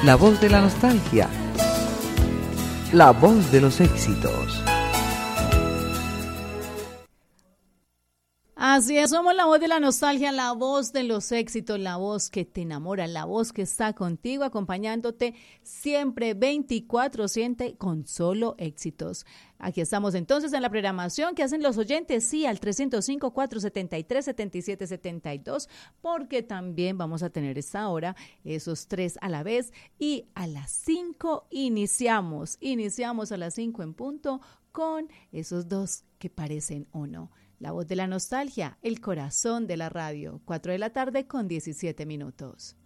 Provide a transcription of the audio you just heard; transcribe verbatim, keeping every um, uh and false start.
La voz de la nostalgia. La voz de los éxitos. Así es, somos la voz de la nostalgia, la voz de los éxitos, la voz que te enamora, la voz que está contigo, acompañándote siempre veinticuatro siete con solo éxitos. Aquí estamos entonces en la programación que hacen los oyentes, sí, al tres cero cinco, cuatro siete tres, siete siete siete dos, porque también vamos a tener esta hora, esos tres a la vez, y a las cinco iniciamos, iniciamos a las cinco en punto con esos dos que parecen uno. La voz de la nostalgia, el corazón de la radio, cuatro de la tarde con diecisiete minutos.